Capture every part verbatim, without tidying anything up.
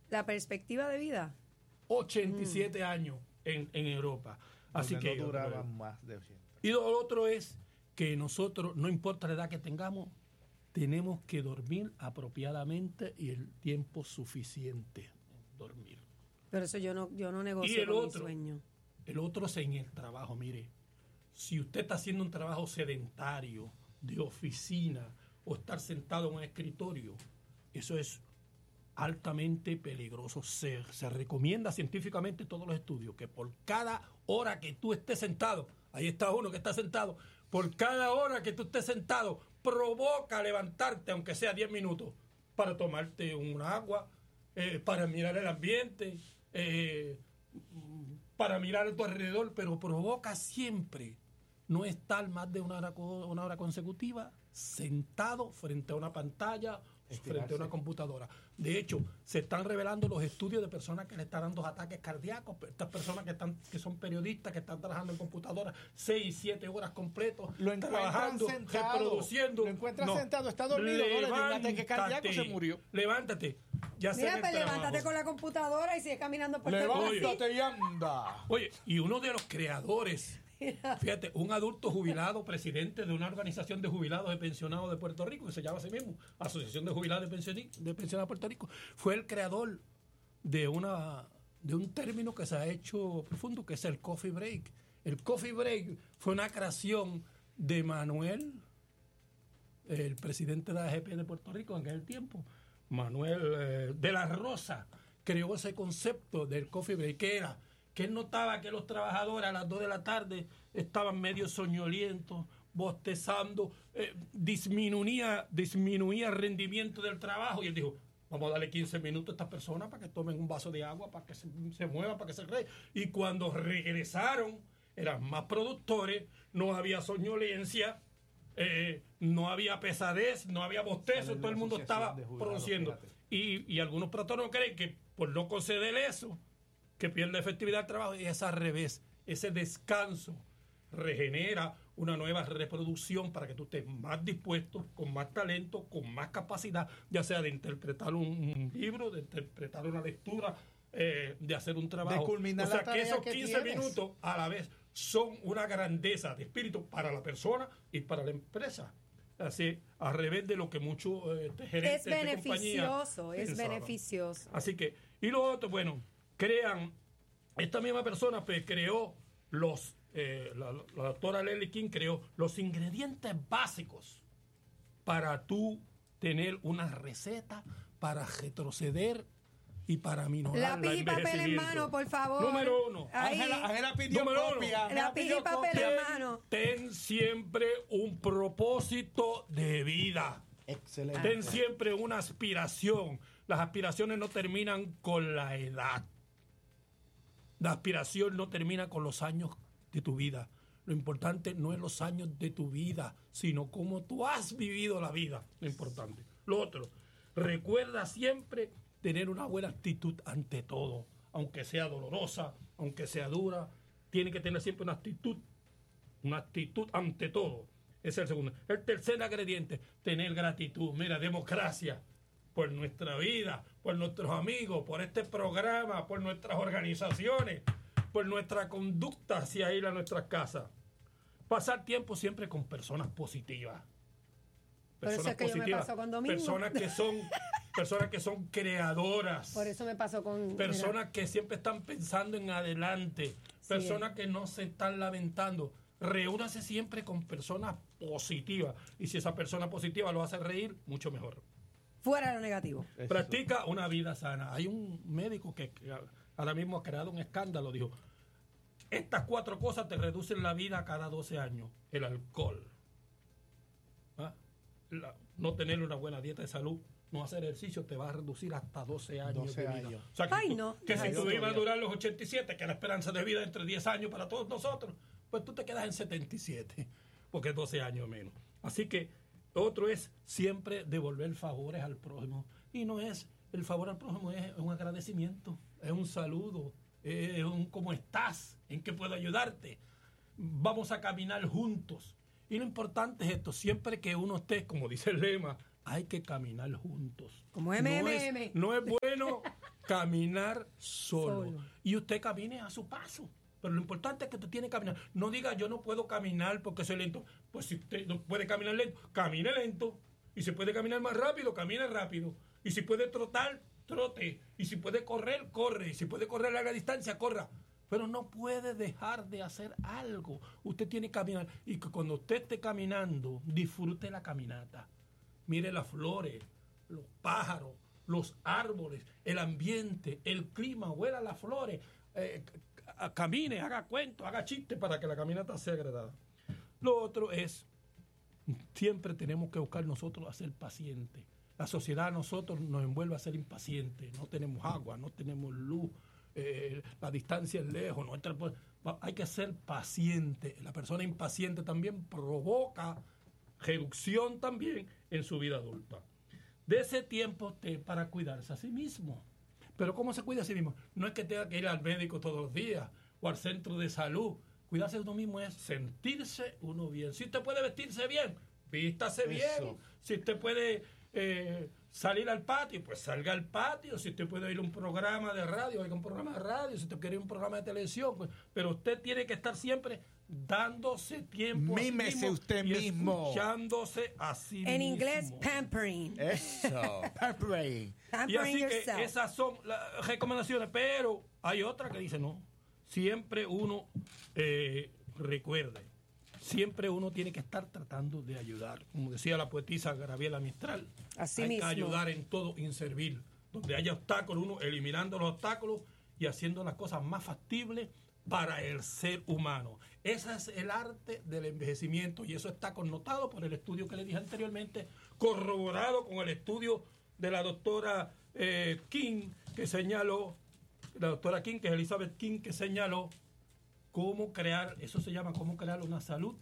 La perspectiva de vida. ochenta y siete mm. años en, en Europa. Así Porque que no duraban más de ochenta. Y lo otro es que nosotros, no importa la edad que tengamos, tenemos que dormir apropiadamente y el tiempo suficiente dormir. Pero eso yo no, yo no negocio y el con otro, mi sueño. El otro es en el trabajo. Mire, si usted está haciendo un trabajo sedentario, de oficina, o estar sentado en un escritorio, eso es altamente peligroso. Se, se recomienda científicamente todos los estudios que por cada hora que tú estés sentado, ahí está uno que está sentado, por cada hora que tú estés sentado, provoca levantarte, aunque sea diez minutos, para tomarte un agua, eh, para mirar el ambiente, eh, para mirar a tu alrededor, pero provoca siempre no estar más de una hora, una hora consecutiva sentado frente a una pantalla, Estirarse. frente a una computadora. De hecho, se están revelando los estudios de personas que le están dando ataques cardíacos, estas personas que están que son periodistas, que están trabajando en computadoras seis, siete horas completos, lo trabajando, sentado, reproduciendo. Lo encuentras no. sentado, está dormido, no le dio un ataque cardíaco, se murió. Levántate. Ya Mira, pues levántate con la computadora y sigue caminando por el Levántate y anda. Oye, y uno de los creadores, fíjate, un adulto jubilado, presidente de una organización de jubilados y pensionados de Puerto Rico, que se llama así mismo, Asociación de Jubilados de Pensionados de, Pensionados de Puerto Rico, fue el creador de una de un término que se ha hecho profundo, que es el coffee break. El coffee break fue una creación de Manuel, el presidente de la A G P de Puerto Rico en aquel tiempo. Manuel eh, de la Rosa creó ese concepto del coffee break, que era que él notaba que los trabajadores a las dos de la tarde estaban medio soñolientos, bostezando, eh, disminuía, disminuía el rendimiento del trabajo, y él dijo, vamos a darle quince minutos a estas personas para que tomen un vaso de agua, para que se, se muevan, para que se reen. Y cuando regresaron, eran más productores, no había soñolencia, eh, no había pesadez, no había bostezo, todo el mundo estaba produciendo. Y, y algunos patronos creen que por no conceder eso, que pierde efectividad el trabajo, y es al revés. Ese descanso regenera una nueva reproducción para que tú estés más dispuesto, con más talento, con más capacidad, ya sea de interpretar un, un libro, de interpretar una lectura, eh, de hacer un trabajo. De culminar o sea, la tarea que esos que quince tienes. minutos a la vez son una grandeza de espíritu para la persona y para la empresa. Así, al revés de lo que muchos eh, gerentes es beneficioso, de compañía es pensaban. beneficioso. Así que, y lo otro, bueno, crean, esta misma persona pues, creó los, eh, la, la doctora Leslie King creó los ingredientes básicos para tú tener una receta para retroceder y para minorar lápiz y papel en mano, por favor. Número uno. Ángela, Ángela pidió Número copia. uno. Lápiz y papel ten, en mano. Ten siempre un propósito de vida. Excelente. Ten siempre una aspiración. Las aspiraciones no terminan con la edad. La aspiración no termina con los años de tu vida. Lo importante no es los años de tu vida, sino cómo tú has vivido la vida. Lo importante. Lo otro, recuerda siempre tener una buena actitud ante todo, aunque sea dolorosa, aunque sea dura, tiene que tener siempre una actitud, una actitud ante todo. Ese es el segundo. El tercer ingrediente, tener gratitud. Mira, demos gracias por nuestra vida, por nuestros amigos, por este programa, por nuestras organizaciones, por nuestra conducta hacia ir a nuestras casas. Pasar tiempo siempre con personas positivas. Por eso es que yo me paso con Domingo. Personas que son, personas que son creadoras. Por eso me pasó con... Personas mira. que siempre están pensando en adelante. Personas sí. que no se están lamentando. Reúnase siempre con personas positivas. Y si esa persona positiva lo hace reír, mucho mejor. Fuera lo negativo. Eso. Practica una vida sana. Hay un médico que, que ahora mismo ha creado un escándalo. Dijo, estas cuatro cosas te reducen la vida cada doce años. El alcohol. ¿Ah? La, no tener una buena dieta de salud, no hacer ejercicio, te va a reducir hasta doce años doce de vida. años. O sea, que, Ay, tú, no. que Ay, si tú no. ibas a durar los ochenta y siete, que la esperanza de vida es entre diez años para todos nosotros, pues tú te quedas en setenta y siete, porque es doce años menos. Así que otro es siempre devolver favores al prójimo. Y no es, el favor al prójimo es un agradecimiento, es un saludo, es un ¿cómo estás? ¿En qué puedo ayudarte? Vamos a caminar juntos. Y lo importante es esto, siempre que uno esté, como dice el lema, hay que caminar juntos. Como M M M. No es, no es bueno caminar solo. Solo. Y usted camine a su paso. Pero lo importante es que usted tiene que caminar. No diga, yo no puedo caminar porque soy lento. Pues si usted no puede caminar lento, camine lento. Y si puede caminar más rápido, camine rápido. Y si puede trotar, trote. Y si puede correr, corre. Y si puede correr a larga distancia, corra. Pero no puede dejar de hacer algo. Usted tiene que caminar. Y que cuando usted esté caminando, disfrute la caminata. Mire las flores, los pájaros, los árboles, el ambiente, el clima, huela las flores. Eh, camine, haga cuentos, haga chistes para que la caminata sea agradable. Lo otro es, siempre tenemos que buscar nosotros a ser pacientes. La sociedad a nosotros nos envuelve a ser impacientes. No tenemos agua, no tenemos luz, eh, la distancia es lejos. No, hay que ser paciente. La persona impaciente también provoca reducción también en su vida adulta. De ese tiempo usted para cuidarse a sí mismo. Pero ¿cómo se cuida a sí mismo? No es que tenga que ir al médico todos los días o al centro de salud. Cuidarse de uno mismo es sentirse uno bien. Si usted puede vestirse bien, vístase bien. Eso. Si usted puede eh, salir al patio, pues salga al patio. Si usted puede ir a un programa de radio, oiga un programa de radio. Si usted quiere ir a un programa de televisión, pues, pero usted tiene que estar siempre dándose tiempo Mímese a sí mismo usted y mismo. Escuchándose a sí en mismo. inglés, pampering. Eso, pampering. Y así que esas son las recomendaciones, pero hay otra que dice no. Siempre uno eh, recuerde, siempre uno tiene que estar tratando de ayudar. Como decía la poetisa Gabriela Mistral, así hay mismo. que ayudar en todo y servir. Donde haya obstáculos, uno eliminando los obstáculos y haciendo las cosas más factibles para el ser humano. Ese es el arte del envejecimiento y eso está connotado por el estudio que le dije anteriormente, corroborado con el estudio de la doctora eh, King, que señaló, la doctora King, que es Elizabeth King, que señaló cómo crear, eso se llama cómo crear una salud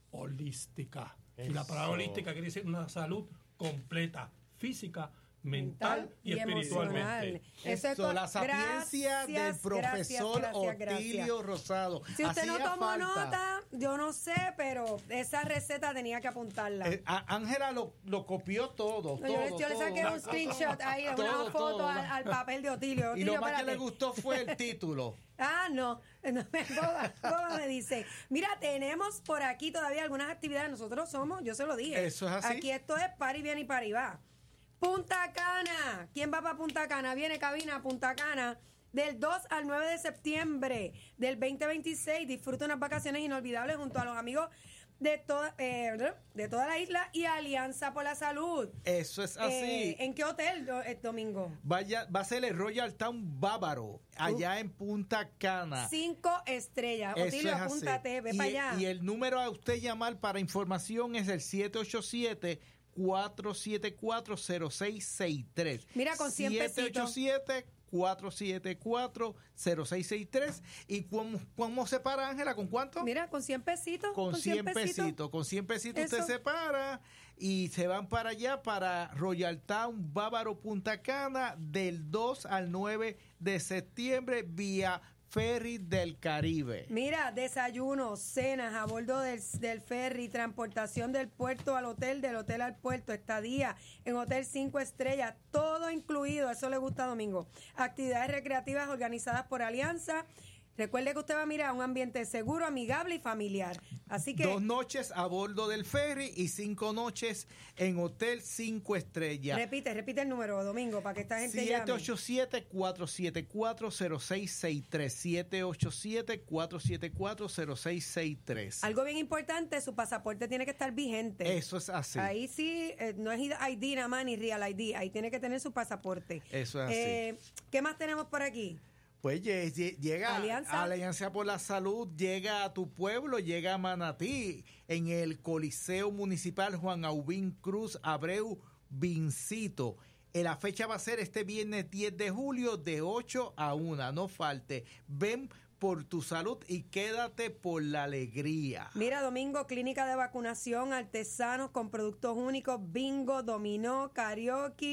holística. Eso. Y la palabra holística quiere decir una salud completa, física, mental, mental y, y espiritualmente. Eso es la sapiencia gracias, del profesor gracias, gracias, Otilio gracias. Rosado. Si usted Hacía no tomó falta. nota, yo no sé, pero esa receta tenía que apuntarla. Eh, Ángela lo, lo copió todo. No, todo yo, le, yo todo. le saqué un screenshot ahí, todo, una foto todo, al, al papel de Otilio. Otilio y lo más espérate. que le gustó fue el título. Ah, no, no me boba, boba me dice, mira, tenemos por aquí todavía algunas actividades, nosotros somos, yo se lo dije. Eso es así. Aquí esto es pari bien y pari va. Punta Cana, ¿quién va para Punta Cana? Viene cabina a Punta Cana del dos al nueve de septiembre del veinte veintiséis. Disfruta unas vacaciones inolvidables junto a los amigos de toda, eh, de toda la isla y Alianza por la Salud. Eso es así. Eh, ¿En qué hotel, eh, Domingo? Vaya, va a ser el Royal Town Bávaro, allá uh, en Punta Cana. Cinco estrellas. Eso Otilio, es apúntate, ve y, para allá. Y el número a usted llamar para información es el siete ocho siete, cuatro siete cuatro, cero seis seis tres. Mira, con cien siete ocho siete, cuatro siete cuatro, cero seis seis tres. ¿Y cómo, cómo se para, Ángela? ¿Con cuánto? Mira, con cien pesitos. Con, con cien pesitos. pesitos. Con cien pesitos Eso. Usted se para y se van para allá, para Royal Town Bávaro, Punta Cana, del dos al nueve de septiembre, vía ferry del Caribe. Mira, desayunos, cenas a bordo del, del ferry, transportación del puerto al hotel, del hotel al puerto, estadía en hotel cinco estrellas, todo incluido, eso le gusta a Domingo. Actividades recreativas organizadas por Alianza. Recuerde que usted va a mirar un ambiente seguro, amigable y familiar. Así que dos noches a bordo del ferry y cinco noches en hotel cinco estrellas. Repite, repite el número, Domingo, para que esta gente llame. siete ocho siete, cuatro siete cuatro, cero seis seis tres. siete ocho siete, cuatro siete cuatro, cero seis seis tres. Algo bien importante, su pasaporte tiene que estar vigente. Eso es así. Ahí sí, eh, no es I D nada más ni Real I D. Ahí tiene que tener su pasaporte. Eso es así. Eh, ¿Qué más tenemos por aquí? Pues llega Alianza. Alianza por la Salud, llega a tu pueblo, llega a Manatí, en el Coliseo Municipal Juan Aubín Cruz Abreu Vincito. La fecha va a ser este viernes diez de julio de ocho a una, no falte. Ven por tu salud y quédate por la alegría. Mira, Domingo, clínica de vacunación, artesanos con productos únicos, bingo, dominó, karaoke,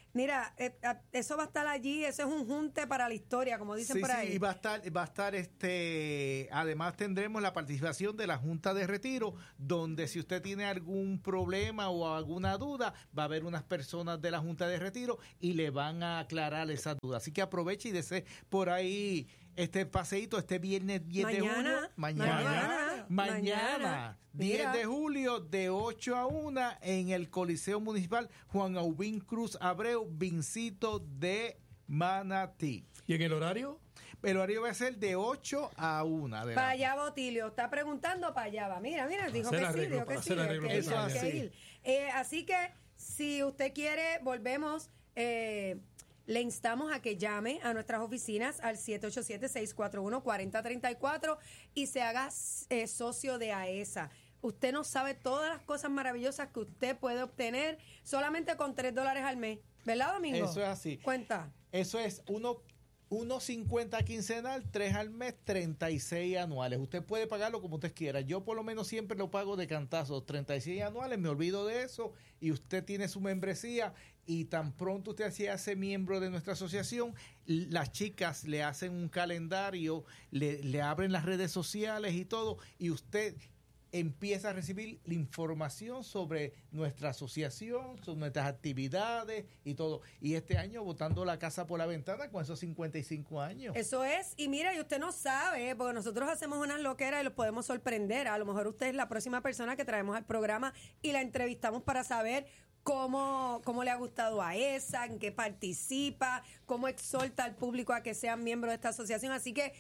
Mira, eh, eso va a estar allí, eso es un junte para la historia, como dicen sí, por ahí. Sí, y va a estar, va a estar este, además tendremos la participación de la Junta de Retiro, donde si usted tiene algún problema o alguna duda, va a haber unas personas de la Junta de Retiro y le van a aclarar esas dudas. Así que aproveche y desee por ahí este paseíto este viernes diez de julio. Mañana. Mañana. Mañana. Mañana. diez Mira. de julio de ocho a una en el Coliseo Municipal Juan Aubín Cruz Abreu, Vincito de Manatí. ¿Y en el horario? El horario va a ser de ocho a una. De Para la... allá Botilio, está preguntando, para allá va. Mira, mira, dijo Hacer que sí, arreglo, dijo que para sí. hacer arreglo hay que ir, Eso hay que así. ir. Eh, así que, si usted quiere, volvemos, eh, le instamos a que llame a nuestras oficinas al siete ocho siete, seis cuatro uno, cuatro cero tres cuatro y se haga eh, socio de AESA. Usted no sabe todas las cosas maravillosas que usted puede obtener solamente con tres dólares al mes. ¿Verdad, Domingo? Eso es así. Cuenta. Eso es uno, uno cincuenta quincenal, tres al mes, treinta y seis anuales. Usted puede pagarlo como usted quiera. Yo por lo menos siempre lo pago de cantazo, treinta y seis anuales, me olvido de eso y usted tiene su membresía y tan pronto usted se hace miembro de nuestra asociación, las chicas le hacen un calendario, le, le abren las redes sociales y todo y usted empieza a recibir la información sobre nuestra asociación, sobre nuestras actividades y todo. Y este año botando la casa por la ventana con esos cincuenta y cinco años. Eso es, y mira, y usted no sabe, porque nosotros hacemos unas loqueras y los podemos sorprender. A lo mejor usted es la próxima persona que traemos al programa y la entrevistamos para saber cómo, cómo le ha gustado a esa, en qué participa, cómo exhorta al público a que sean miembros de esta asociación. Así que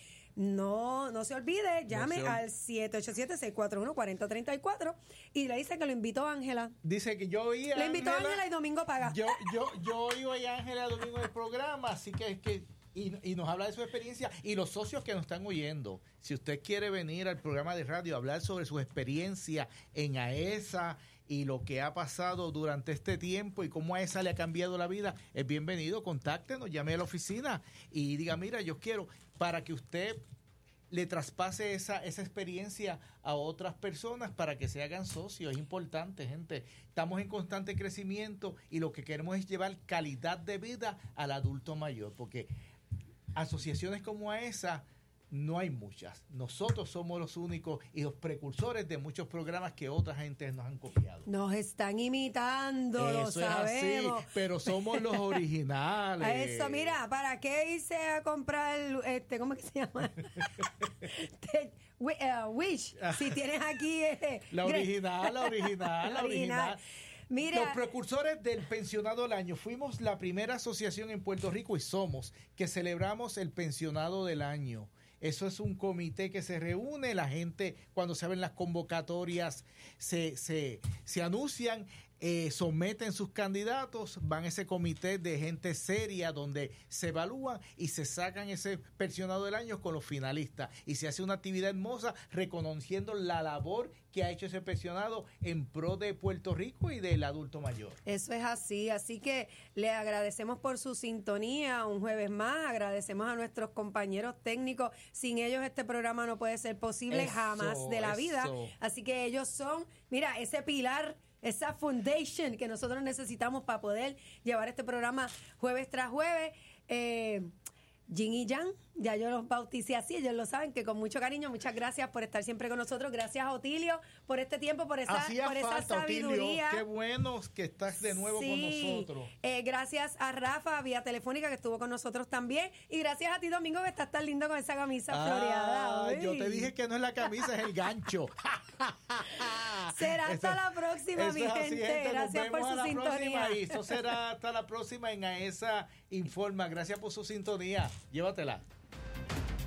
no, no se olvide, llame No se ol- al siete ocho siete, seis cuatro uno, cuatro cero tres cuatro y le dice que lo invitó a Ángela. Dice que yo oí a Le invitó a Ángela- Ángela y Domingo paga. Yo, yo, yo oí hoy a Ángela Domingo en el programa, así que es que y, y nos habla de su experiencia y los socios que nos están oyendo. Si usted quiere venir al programa de radio a hablar sobre su experiencia en AESA y lo que ha pasado durante este tiempo y cómo a AESA le ha cambiado la vida, es bienvenido, contáctenos, llame a la oficina y diga, mira, yo quiero para que usted le traspase esa, esa experiencia a otras personas para que se hagan socios. Es importante, gente. Estamos en constante crecimiento y lo que queremos es llevar calidad de vida al adulto mayor, porque asociaciones como esa no hay muchas. Nosotros somos los únicos y los precursores de muchos programas que otras gentes nos han copiado. Nos están imitando, lo Eso es sabemos. así, pero somos los originales. A eso, mira, ¿para qué irse a comprar, este, ¿cómo es que se llama? Te- wi- eh, Wish, si tienes aquí... eh, La Gre- original, la original, la original. Mira, Los precursores del pensionado del año. Fuimos la primera asociación en Puerto Rico y somos que celebramos el pensionado del año. Eso es un comité que se reúne, la gente cuando se abren las convocatorias se, se, se anuncian, eh, someten sus candidatos, van a ese comité de gente seria donde se evalúan y se sacan ese pensionado del año con los finalistas y se hace una actividad hermosa reconociendo la labor que ha hecho ese pensionado en pro de Puerto Rico y del adulto mayor. eso es así, así que le agradecemos por su sintonía un jueves más, agradecemos a nuestros compañeros técnicos, sin ellos este programa no puede ser posible Eso, jamás de la vida, eso. así que ellos son, mira, ese pilar, esa foundation que nosotros necesitamos para poder llevar este programa jueves tras jueves. eh, Jin y Jan, ya yo los bauticé así, ellos lo saben, que con mucho cariño, muchas gracias por estar siempre con nosotros, gracias a Otilio por este tiempo, por esa, Hacía por esa falta, Otilio. sabiduría. Qué bueno que estás de nuevo Sí. con nosotros. Eh, gracias a Rafa, vía telefónica, que estuvo con nosotros también, y gracias a ti, Domingo, que estás tan lindo con esa camisa floreada. Ah, Ay. yo te dije que no es la camisa, es el gancho. Será hasta Eso- la próxima, eso mi es así, gente. gente. Nos Gracias por vemos a su la sintonía. próxima y eso será hasta la próxima en AESA Informa. Gracias por su sintonía. Llévatela.